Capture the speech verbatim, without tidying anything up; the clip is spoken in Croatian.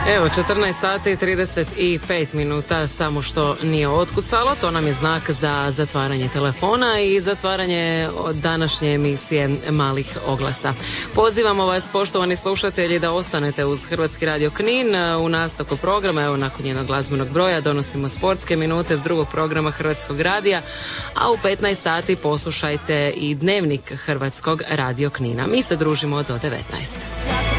Evo, četrnaest sati i trideset pet minuta, samo što nije otkucalo, to nam je znak za zatvaranje telefona i zatvaranje od današnje emisije Malih oglasa. Pozivamo vas, poštovani slušatelji, da ostanete uz Hrvatski radio Knin. U nastavku programa, evo, nakon jednog glazbenog broja, donosimo sportske minute s drugog programa Hrvatskog radija, a u petnaest sati poslušajte i dnevnik Hrvatskog radio Knina. Mi se družimo do devetnaest.